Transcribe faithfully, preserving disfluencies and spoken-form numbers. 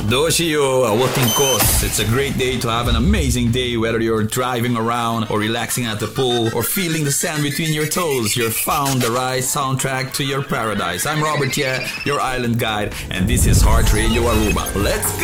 Doshio, Awating Kos. It's a great day to have an amazing day, whether you're driving around or relaxing at the pool or feeling the sand between your toes. You've found the right soundtrack to your paradise. I'm Robert Ye, your island guide, and this is Heart Radio Aruba. Let's go!